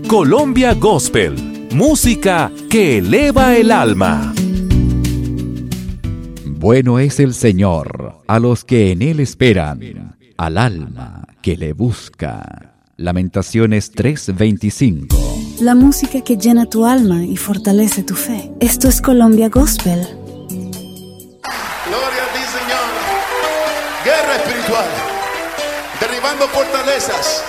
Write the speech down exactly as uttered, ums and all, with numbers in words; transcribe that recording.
Colombia Gospel, música que eleva el alma. Bueno es el Señor a los que en Él esperan, al alma que le busca. Lamentaciones tres veinticinco. La música que llena tu alma y fortalece tu fe. Esto es Colombia Gospel. Gloria a ti, Señor. Guerra espiritual, derribando fortalezas.